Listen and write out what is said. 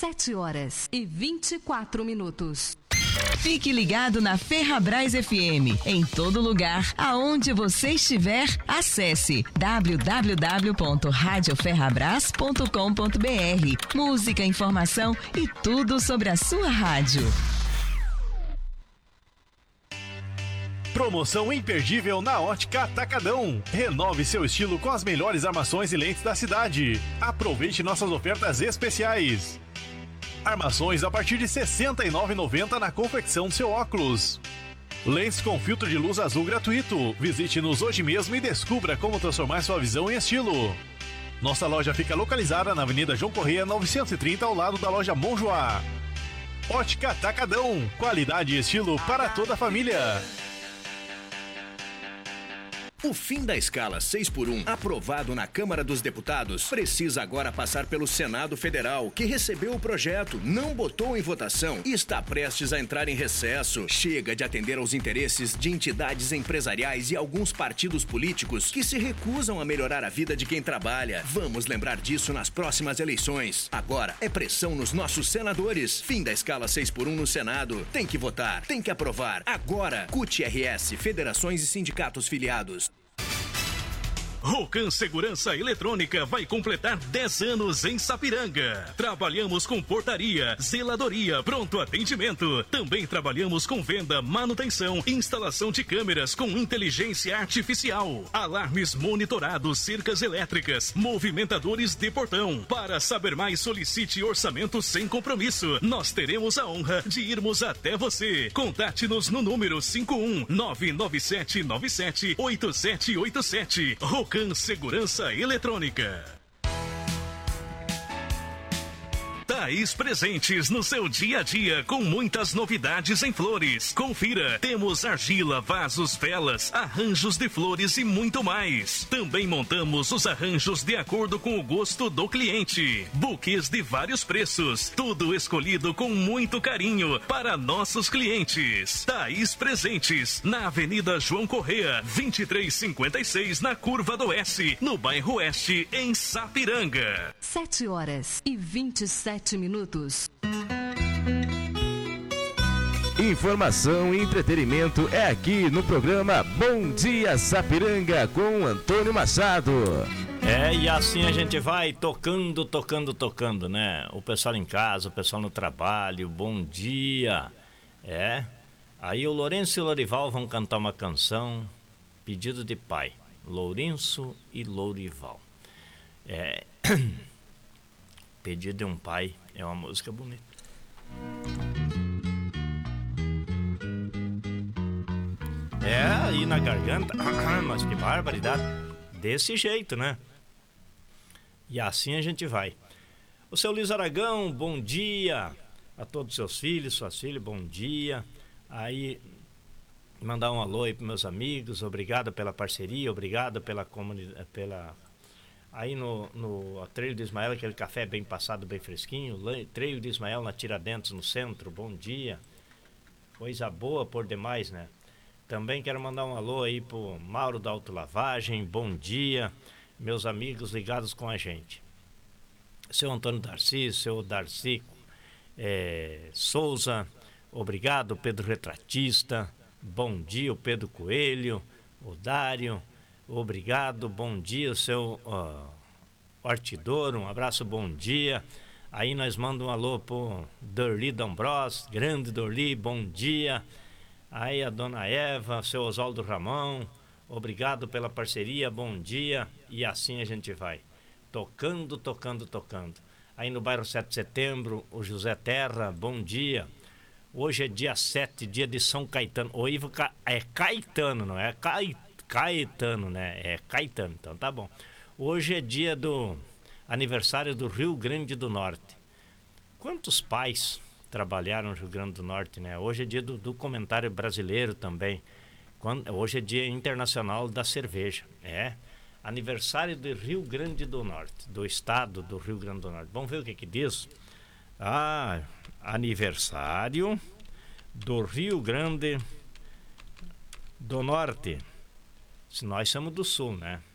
7h24. Fique ligado na Ferrabras FM. Em todo lugar, aonde você estiver, acesse www.radioferrabras.com.br. Música, informação e tudo sobre a sua rádio. Promoção imperdível na Ótica Atacadão. Renove seu estilo com as melhores armações e lentes da cidade. Aproveite nossas ofertas especiais. Armações a partir de R$ 69,90 na confecção do seu óculos. Lentes com filtro de luz azul gratuito. Visite-nos hoje mesmo e descubra como transformar sua visão em estilo. Nossa loja fica localizada na Avenida João Correia 930, ao lado da loja Monjoá. Ótica Atacadão. Qualidade e estilo para toda a família. O fim da escala 6x1, aprovado na Câmara dos Deputados, precisa agora passar pelo Senado Federal, que recebeu o projeto, não botou em votação e está prestes a entrar em recesso. Chega de atender aos interesses de entidades empresariais e alguns partidos políticos que se recusam a melhorar a vida de quem trabalha. Vamos lembrar disso nas próximas eleições. Agora é pressão nos nossos senadores. Fim da escala 6x1 no Senado. Tem que votar, tem que aprovar. Agora, CUT-RS, federações e sindicatos filiados. Rocan Segurança Eletrônica vai completar 10 anos em Sapiranga. Trabalhamos com portaria, zeladoria, pronto atendimento. Também trabalhamos com venda, manutenção, instalação de câmeras com inteligência artificial, alarmes monitorados, cercas elétricas, movimentadores de portão. Para saber mais, solicite orçamento sem compromisso. Nós teremos a honra de irmos até você. Contate-nos no número 51997978787. Rocan Segurança Eletrônica. Thaís Presentes no seu dia a dia com muitas novidades em flores. Confira, temos argila, vasos, velas, arranjos de flores e muito mais. Também montamos os arranjos de acordo com o gosto do cliente. Buquês de vários preços, tudo escolhido com muito carinho para nossos clientes. Thaís Presentes, na Avenida João Correia, 2356, na Curva do Oeste, no bairro Oeste, em Sapiranga. 7h27. Informação e entretenimento é aqui no programa Bom Dia Sapiranga com Antônio Machado. E assim a gente vai tocando, né? O pessoal em casa, o pessoal no trabalho, bom dia. Aí o Lourenço e o Lourival vão cantar uma canção, pedido de pai. Lourenço e Lourival. Pedido de um pai, é uma música bonita. Aí na garganta, mas que barbaridade. Desse jeito, né? E assim a gente vai. O seu Luiz Aragão, bom dia a todos os seus filhos, suas filhas, bom dia. Aí, mandar um alô aí para meus amigos, obrigado pela parceria, obrigado pela comunidade, aí no Treio de Ismael, aquele café bem passado, bem fresquinho. Treio de Ismael na Tiradentes, no centro, bom dia. Coisa boa por demais, né? Também quero mandar um alô aí pro Mauro da Autolavagem, bom dia. Meus amigos ligados com a gente. Seu Antônio Darcy, seu Darcy Souza, obrigado. Pedro Retratista, bom dia. O Pedro Coelho, o Dário, obrigado, bom dia, seu Ortidor, um abraço, bom dia. Aí nós mandamos um alô pro Dorli D'Ambros, grande Dorli, bom dia. Aí a dona Eva, seu Oswaldo Ramão, obrigado pela parceria, bom dia. E assim a gente vai, tocando. Aí no bairro 7 de Setembro, o José Terra, bom dia. Hoje é dia 7, dia de São Caetano. O Ivo é Caetano, não é Caetano, né? É Caetano, então tá bom. Hoje é dia do aniversário do Rio Grande do Norte. Quantos pais trabalharam no Rio Grande do Norte, né? Hoje é dia do documentário brasileiro também. Hoje é dia internacional da cerveja. Aniversário do Rio Grande do Norte, do estado do Rio Grande do Norte. Vamos ver o que diz. Aniversário do Rio Grande do Norte. Se nós somos do Sul, né?